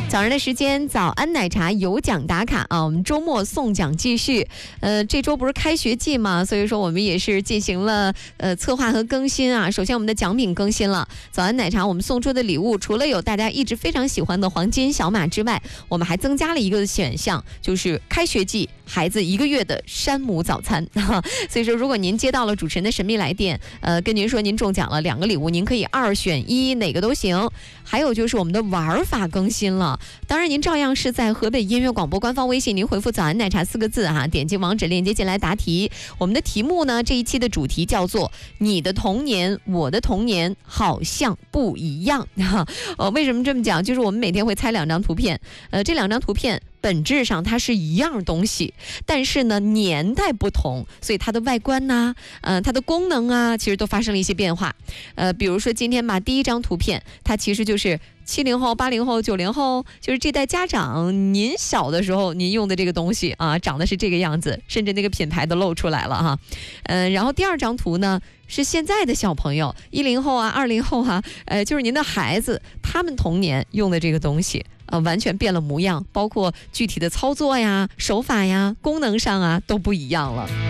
早上的时间，早安奶茶有奖打卡啊！我们周末送奖继续。这周不是开学季嘛，所以说我们也是进行了策划和更新啊。首先我们的奖品更新了，早安奶茶我们送出的礼物，除了有大家一直非常喜欢的黄金小马之外，我们还增加了一个选项，就是开学季孩子1个月的山姆早餐。所以说，如果您接到了主持人的神秘来电，跟您说您中奖了2个礼物，您可以2选1，哪个都行。还有就是我们的玩法更新了，当然您照样是在河北音乐广播官方微信，您回复早安奶茶4个字哈，点击网址链接进来答题。我们的题目呢，这一期的主题叫做你的童年我的童年好像不一样。为什么这么讲，就是我们每天会猜2张图片，这2张图片本质上它是一样东西，但是呢年代不同，所以它的外观呐，它的功能啊，其实都发生了一些变化。比如说今天吧，第一张图片它其实就是70后、80后、90后，就是这代家长您小的时候您用的这个东西啊，长得是这个样子，甚至那个品牌都露出来了哈。然后第2张图呢是现在的小朋友，10后啊、20后啊，就是您的孩子他们童年用的这个东西。完全变了模样，包括具体的操作呀、手法呀、功能上啊都不一样了。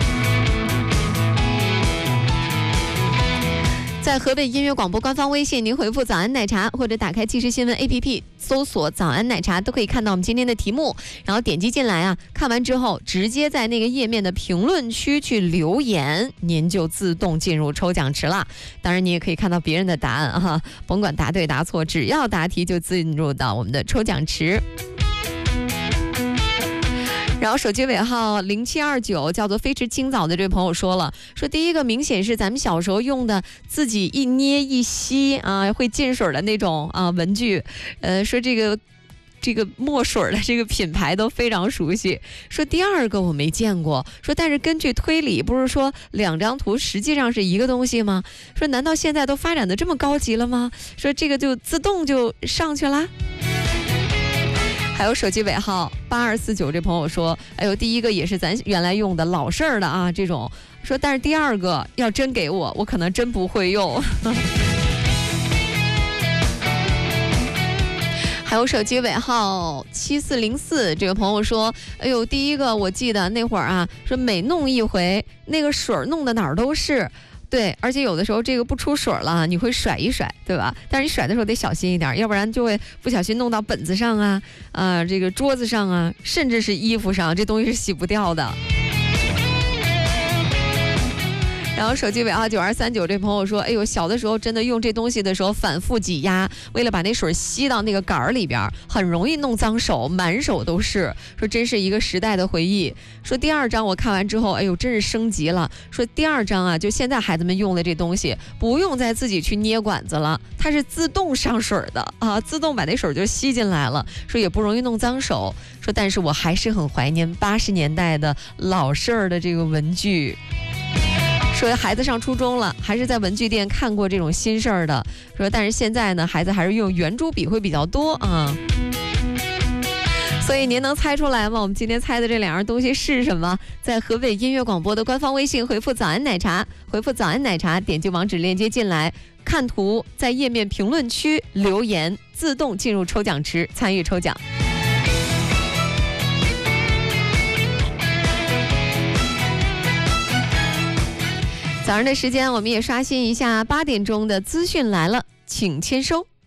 在河北音乐广播官方微信，您回复早安奶茶或者打开即时新闻 APP 搜索早安奶茶，都可以看到我们今天的题目，然后点击进来啊，看完之后直接在那个页面的评论区去留言，您就自动进入抽奖池了。当然你也可以看到别人的答案哈，甭管答对答错，只要答题就进入到我们的抽奖池。然后手机尾号0729叫做飞驰青枣的这位朋友说第一个明显是咱们小时候用的自己一捏一吸啊会进水的那种啊文具，说这个墨水的这个品牌都非常熟悉。说第2个我没见过，说但是根据推理，不是说2张图实际上是一个东西吗？说难道现在都发展的这么高级了吗？说这个就自动就上去了。还有手机尾号8249这朋友说，哎呦，第一个也是咱原来用的老式儿的啊，这种说，但是第2个要真给我可能真不会用。还有手机尾号7404这个朋友说，哎呦，第一个我记得那会儿啊，说每弄一回那个水弄的哪儿都是。对，而且有的时候这个不出水了，你会甩一甩，对吧？但是你甩的时候得小心一点，要不然就会不小心弄到本子上啊，这个桌子上啊，甚至是衣服上，这东西是洗不掉的。然后手机尾号9239这朋友说，哎呦，小的时候真的用这东西的时候反复挤压，为了把那水吸到那个杆儿里边，很容易弄脏手，满手都是。说真是一个时代的回忆。说第2张我看完之后，哎呦，真是升级了。说第2张啊，就现在孩子们用的这东西，不用再自己去捏管子了，它是自动上水的啊，自动把那水就吸进来了。说也不容易弄脏手。说但是我还是很怀念80年代的老式儿的这个文具。说孩子上初中了，还是在文具店看过这种新事儿的。说但是现在呢，孩子还是用圆珠笔会比较多啊。所以您能猜出来吗？我们今天猜的这2样东西是什么？在河北音乐广播的官方微信回复早安奶茶，回复早安奶茶，点击网址链接进来，看图，在页面评论区留言，自动进入抽奖池参与抽奖。早上的时间，我们也刷新一下8点钟的资讯来了，请签收。